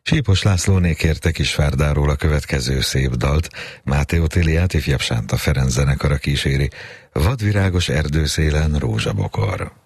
Sípos Lászlóné kérte Kisvárdáról a következő szép dalt, Máté Otiliát ifjabb Sánta Ferenc zenekara kíséri, Vadvirágos erdőszélen rózsabokor.